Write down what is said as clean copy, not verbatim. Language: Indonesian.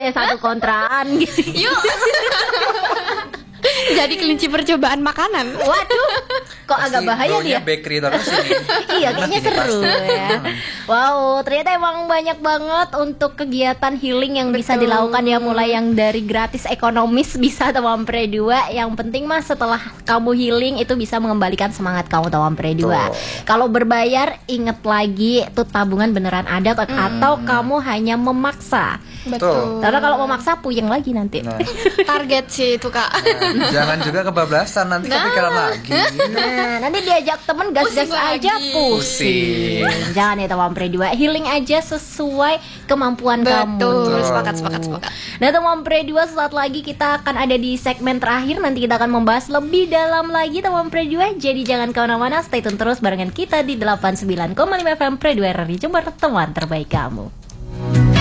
satu kontraan gitu. Yuk. Jadi kelinci percobaan makanan. Waduh, kok agak bahaya dia. Bakery terus ini. Iya, kayaknya seru ya. Wow, ternyata emang banyak banget untuk kegiatan healing yang bisa dilakukan ya, mulai yang dari gratis ekonomis bisa Tawampre 2. Yang penting mas setelah kamu healing itu bisa mengembalikan semangat kamu Tawampre 2. Kalau berbayar inget lagi tuh tabungan beneran ada atau kamu hanya memaksa. Betul. Karena kalau memaksa puyeng lagi nanti. Nah, Target sih itu kak. jangan juga kebablasan nanti kepikiran lagi. Nah, nanti diajak temen gas-gas Pusing aja lagi. pusing. Jangan ya Tawampre 2, healing aja sesuai kemampuan kamu. Betul. Sepakat. Nah Tawampre 2 sesaat lagi kita akan ada di segmen terakhir. Nanti kita akan membahas lebih dalam lagi Tawampre 2. Jadi jangan kemana-mana, stay tune terus barengan kita di 89,5 FM Pre 2 RRI Jember, teman terbaik kamu.